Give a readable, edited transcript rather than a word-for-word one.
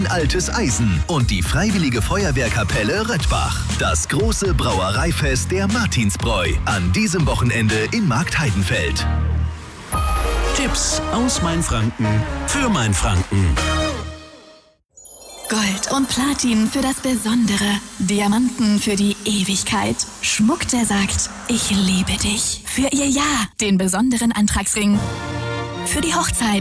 in Altes Eisen und die Freiwillige Feuerwehrkapelle Röttbach. Das große Brauereifest der Martinsbräu an diesem Wochenende in Marktheidenfeld. Tipps aus Mainfranken für Mainfranken. Gold und Platin für das Besondere. Diamanten für die Ewigkeit. Schmuck, der sagt, ich liebe dich. Für ihr Ja, den besonderen Antragsring. Für die Hochzeit